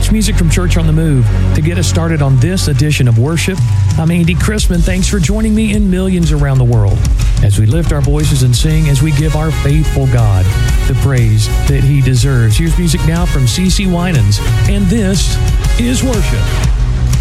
It's music from Church on the Move. To get us started on this edition of Worship, I'm Andy Chrisman. Thanks for joining me and millions around the world as we lift our voices and sing as we give our faithful God the praise that He deserves. Here's music now from CeCe Winans, and this is Worship.